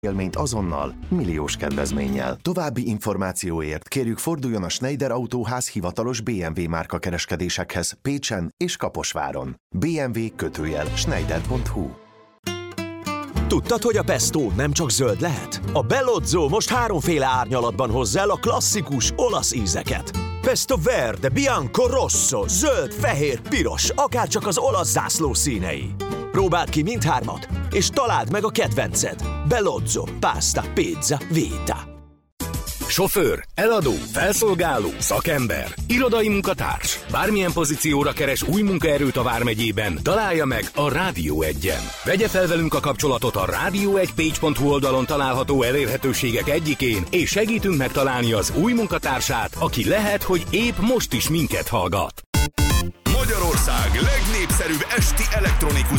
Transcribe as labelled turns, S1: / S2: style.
S1: élményt azonnal, milliós kedvezménnyel. További információért kérjük forduljon a Schneider Autóház hivatalos BMW márka kereskedésekhez Pécsen és Kaposváron. bmw-schneider.hu.
S2: Tudtad, hogy a pesto nem csak zöld lehet? A Bellozzo most 3 árnyalatban hozza el a klasszikus olasz ízeket. Pesto verde, bianco, rosso, zöld, fehér, piros, akárcsak az olasz zászló színei. Próbáld ki mindhármat, és találd meg a kedvenced. Bellozzo, pasta, pizza, vita.
S3: Sofőr, eladó, felszolgáló, szakember, irodai munkatárs. Bármilyen pozícióra keres új munkaerőt a Vármegyében, találja meg a Rádió 1-en. Vegye fel velünk a kapcsolatot a radio1page.hu oldalon található elérhetőségek egyikén, és segítünk megtalálni az új munkatársát, aki lehet, hogy épp most is minket hallgat.
S4: Magyarország legnépszerűbb esti elektronikus